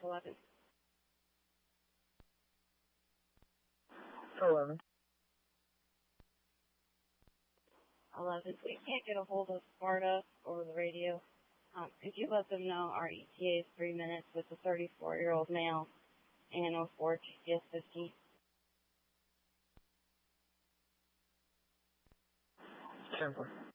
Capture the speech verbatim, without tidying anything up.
eleven. eleven. eleven. We can't get a hold of Sparta or the radio. Um, if you let them know our E T A is three minutes with a thirty-four-year-old male and oh four G C S fifteen. ten four.